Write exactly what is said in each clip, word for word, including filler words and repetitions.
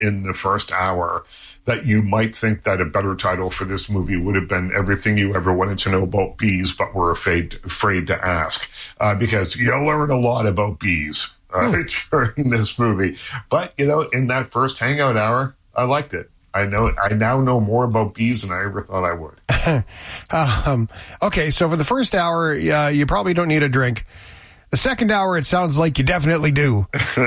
in the first hour that you might think that a better title for this movie would have been Everything You Ever Wanted to Know About Bees, but were afraid, afraid to ask. Uh, because you'll learn a lot about bees uh, during this movie. But, you know, in that first hangout hour, I liked it. I know. I now know more about bees than I ever thought I would. um, okay, so for the first hour, uh, you probably don't need a drink. The second hour, it sounds like you definitely do.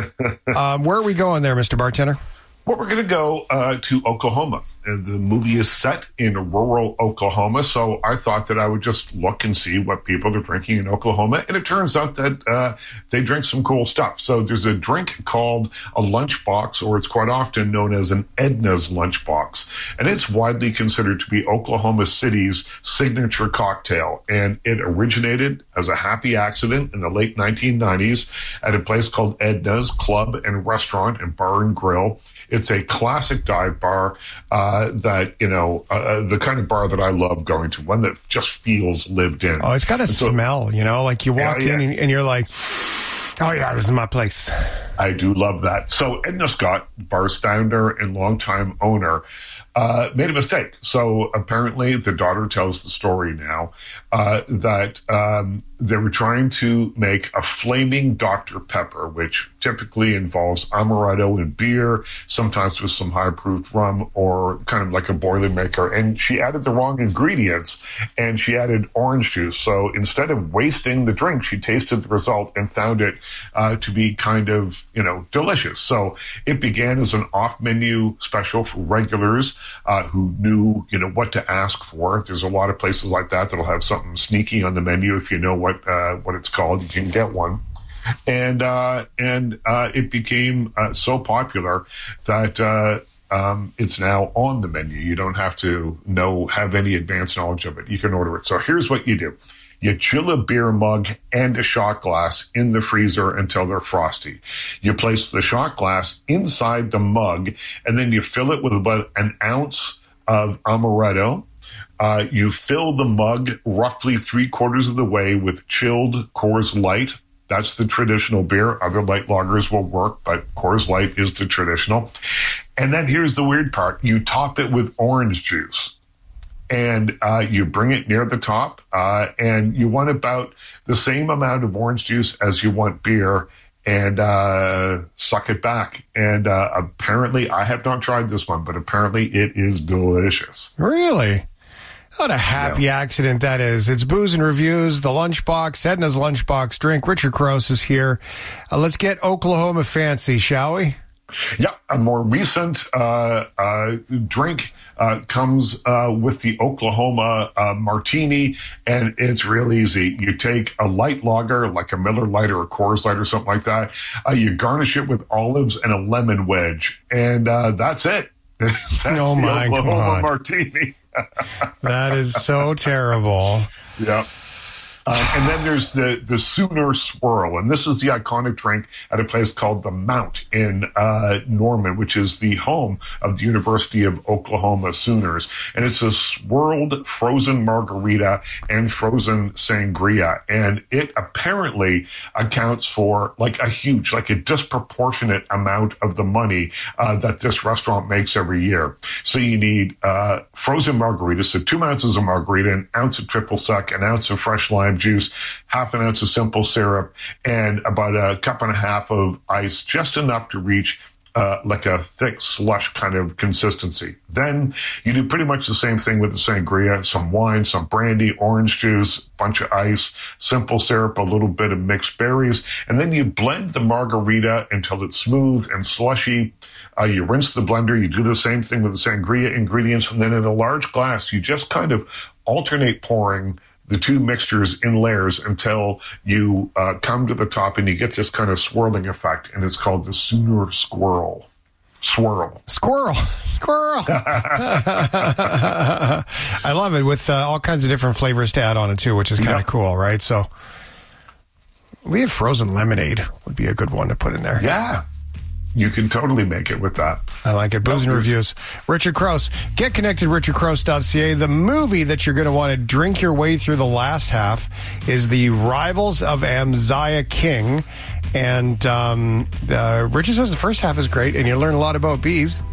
um, where are we going there, Mister Bartender? Well, we're going to go uh, to Oklahoma. And the movie is set in rural Oklahoma, so I thought that I would just look and see what people are drinking in Oklahoma. And it turns out that uh, they drink some cool stuff. So there's a drink called a lunchbox, or it's quite often known as an Edna's lunchbox. And it's widely considered to be Oklahoma City's signature cocktail. And it originated as a happy accident in the late nineteen nineties at a place called Edna's Club and Restaurant and Bar and Grill. It's a classic dive bar uh, that, you know, uh, the kind of bar that I love going to, one that just feels lived in. Oh, it's got a so, smell, you know, like you walk yeah, yeah. in and, and you're like, oh, yeah, this is my place. I do love that. So Edna Scott, bar's founder and longtime owner, uh, made a mistake. So apparently the daughter tells the story now uh, that um, they were trying to make a flaming Doctor Pepper, which typically involves amaretto and beer, sometimes with some high-proof rum or kind of like a Boilermaker. And she added the wrong ingredients, and she added orange juice. So instead of wasting the drink, she tasted the result and found it uh, to be kind of, you know, delicious. So it began as an off-menu special for regulars uh, who knew, you know, what to ask for. There's a lot of places like that that'll have something sneaky on the menu. If you know what uh, what it's called, you can get one. And uh, and uh, it became uh, so popular that uh, um, it's now on the menu. You don't have to know have any advanced knowledge of it. You can order it. So here's what you do. You chill a beer mug and a shot glass in the freezer until they're frosty. You place the shot glass inside the mug, and then you fill it with about an ounce of amaretto. Uh, you fill the mug roughly three quarters of the way with chilled Coors Light. That's the traditional beer. Other light lagers will work, but Coors Light is the traditional. And then here's the weird part. You top it with orange juice. And uh, you bring it near the top, uh, and you want about the same amount of orange juice as you want beer, and uh, suck it back. And uh, apparently, I have not tried this one, but apparently it is delicious. Really? What a happy yeah. accident that is. It's Booze and Reviews, the Lunchbox, Edna's Lunchbox drink. Richard Crouse is here. Uh, let's get Oklahoma fancy, shall we? Yeah, a more recent uh, uh, drink uh, comes uh, with the Oklahoma uh, Martini, and it's real easy. You take a light lager, like a Miller Lite or a Coors Light or something like that. Uh, you garnish it with olives and a lemon wedge, and uh, that's it. That's oh, my the Oklahoma God. Martini. That is so terrible. Yeah. Um, and then there's the, the Sooner Swirl, and this is the iconic drink at a place called the Mount in uh, Norman, which is the home of the University of Oklahoma Sooners. And it's a swirled frozen margarita and frozen sangria, and it apparently accounts for like a huge, like a disproportionate amount of the money uh, that this restaurant makes every year. So you need uh, frozen margaritas, so two ounces of margarita, an ounce of triple sec, an ounce of fresh lime juice, half an ounce of simple syrup, and about a cup and a half of ice, just enough to reach uh, like a thick slush kind of consistency. Then you do pretty much the same thing with the sangria, some wine, some brandy, orange juice, bunch of ice, simple syrup, a little bit of mixed berries, and then you blend the margarita until it's smooth and slushy. Uh, you rinse the blender, you do the same thing with the sangria ingredients, and then in a large glass, you just kind of alternate pouring the two mixtures in layers until you uh, come to the top and you get this kind of swirling effect, and it's called the Sooner Squirrel. Swirl. Squirrel. Squirrel. I love it with uh, all kinds of different flavors to add on it too, which is kind of yep. cool, right? So we have frozen lemonade would be a good one to put in there. Yeah. You can totally make it with that. I like it. Booze and Reviews. Richard Crouse. Get connected, richard crouse dot c a. The movie that you're going to want to drink your way through the last half is The Rivals of Amaziah King. And um, uh, Richard says the first half is great, and you learn a lot about bees.